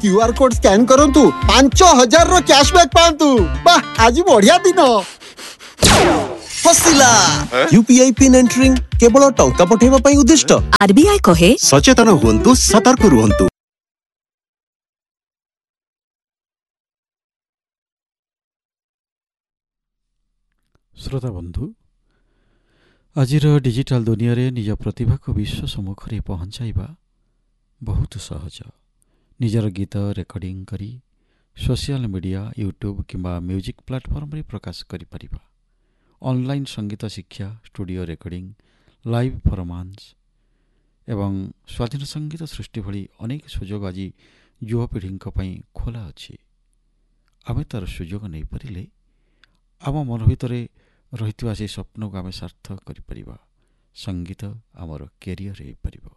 QR code scan करंतु 5000 रो cashback पांतु। वाह आज बढ़िया दिन। फसिला यूपीआई पिन एंटरिंग केवल टंका पठेबा पई उद्दिष्ट। आरबीआई कहे सचेतन हुंतु सतर्क रुहंतु। श्रोता बंधु आजिर डिजिटल दुनिया रे निज प्रतिभा को विश्व सम्मुख रे पहुंचाइबा बहुत सहज। निजर गीत रेकर्डिंग करी सोशल मीडिया यूट्यूब किंबा म्यूजिक प्लेटफॉर्म रे प्रकाश करि परिबा। ऑनलाइन संगीत शिक्षा स्टूडियो रेकर्डिंग लाइव परफॉर्मेंस एवं स्वाधीन संगीत सृष्टि भली अनेक सुजोग आज युवपीढ़ी खोला अच्छी। आमे तार सुजोग नहीं पारिले आम मन भितर रही से स्वप्न को आम सार्थक कर संगीत आमर कैरियर हो पारिबो।